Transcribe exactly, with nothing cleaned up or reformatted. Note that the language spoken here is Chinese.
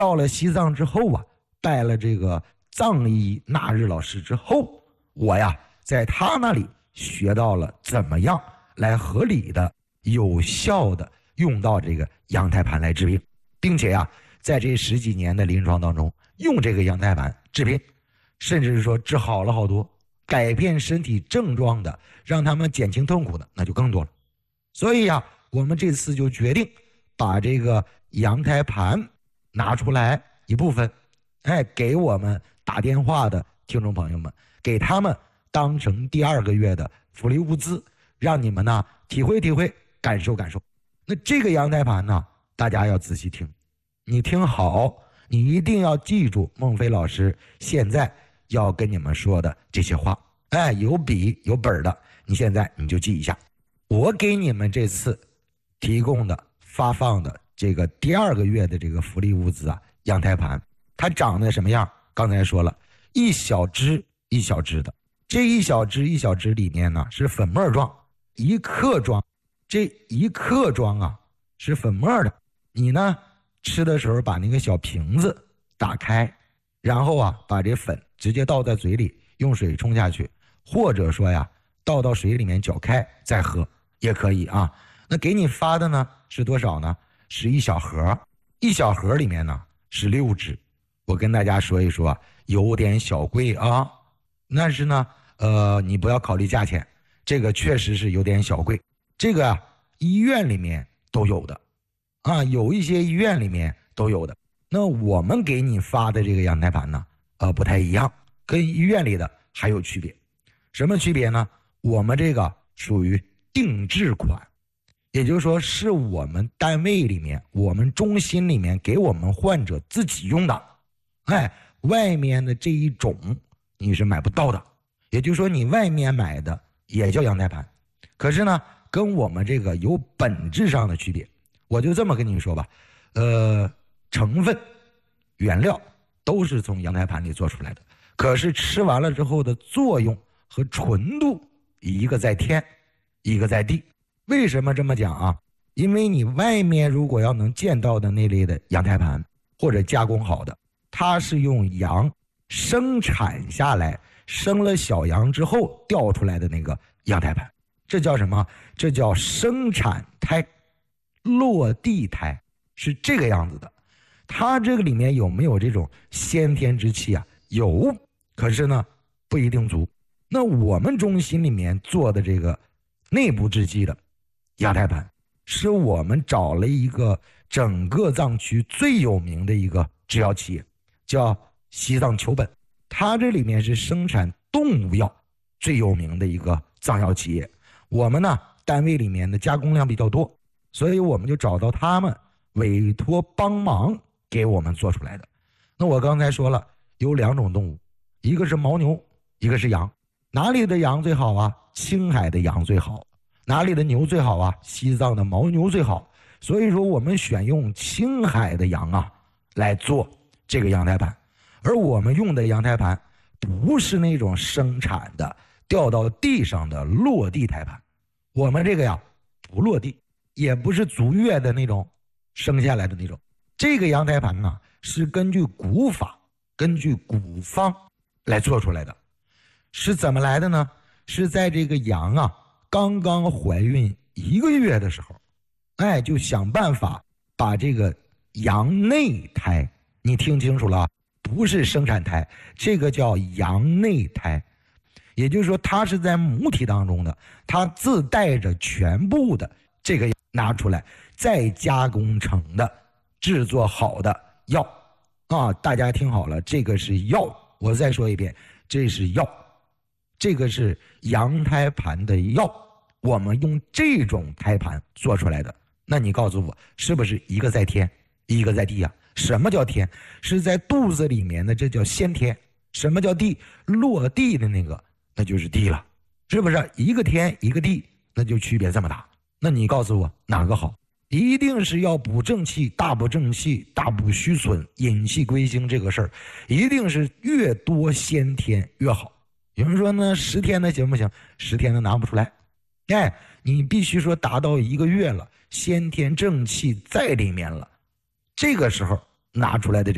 到了西藏之后啊，拜了这个藏医纳日老师之后，我呀在他那里学到了怎么样来合理的、有效的用到这个羊胎盘来治病，并且呀，在这十几年的临床当中，用这个羊胎盘治病，甚至是说治好了好多，改变身体症状的，让他们减轻痛苦的，那就更多了。所以呀，我们这次就决定把这个羊胎盘拿出来一部分，哎，给我们打电话的听众朋友们，给他们当成第二个月的福利物资，让你们呢体会体会，感受感受。那这个羊胎盘呢，大家要仔细听，你听好，你一定要记住孟非老师现在要跟你们说的这些话。哎，有笔有本的，你现在你就记一下。我给你们这次提供的发放的这个第二个月的这个福利物资啊，羊胎盘，它长得什么样？刚才说了，一小支一小支的，这一小支一小支里面呢是粉末状，一克装，这一克装啊是粉末的。你呢吃的时候把那个小瓶子打开，然后啊把这粉直接倒在嘴里，用水冲下去，或者说呀倒到水里面搅开再喝也可以啊。那给你发的呢是多少呢？是一小盒，一小盒里面呢是六支。我跟大家说一说，有点小贵啊，但是呢呃你不要考虑价钱，这个确实是有点小贵。这个啊医院里面都有的啊，有一些医院里面都有的。那我们给你发的这个羊胎盘呢呃不太一样，跟医院里的还有区别。什么区别呢？我们这个属于定制款，也就是说是我们单位里面我们中心里面给我们患者自己用的。哎，外面的这一种你是买不到的，也就是说你外面买的也叫羊胎盘，可是呢跟我们这个有本质上的区别。我就这么跟你说吧，呃成分原料都是从羊胎盘里做出来的，可是吃完了之后的作用和纯度一个在天一个在地。为什么这么讲啊？因为你外面如果要能见到的那类的羊胎盘或者加工好的，它是用羊生产下来生了小羊之后掉出来的那个羊胎盘，这叫什么？这叫生产胎，落地胎，是这个样子的。它这个里面有没有这种先天之气啊？有，可是呢不一定足。那我们中心里面做的这个内部制剂的羊胎盘，是我们找了一个整个藏区最有名的一个制药企业，叫西藏球本。它这里面是生产动物药最有名的一个藏药企业。我们呢单位里面的加工量比较多，所以我们就找到他们委托帮忙给我们做出来的。那我刚才说了有两种动物，一个是牦牛，一个是羊。哪里的羊最好啊？青海的羊最好。哪里的牛最好啊？西藏的牦牛最好。所以说我们选用青海的羊啊来做这个羊胎盘。而我们用的羊胎盘不是那种生产的掉到地上的落地胎盘，我们这个呀不落地，也不是足月的那种生下来的那种。这个羊胎盘呢是根据古法根据古方来做出来的。是怎么来的呢？是在这个羊啊刚刚怀孕一个月的时候，哎，就想办法把这个羊内胎，你听清楚了，不是生产胎，这个叫羊内胎。也就是说它是在母体当中的，它自带着全部的这个拿出来再加工成的制作好的药啊！大家听好了，这个是药，我再说一遍，这是药，这个是羊胎盘的药，我们用这种胎盘做出来的。那你告诉我是不是一个在天一个在地啊？什么叫天？是在肚子里面的，这叫先天。什么叫地？落地的那个那就是地了，是不是？一个天一个地，那就区别这么大。那你告诉我哪个好？一定是要补正气，大补正气，大补虚损，引气归经，这个事儿一定是越多先天越好。有人说呢十天的行不行？十天的拿不出来，哎，你必须说达到一个月了，先天正气在里面了，这个时候拿出来的这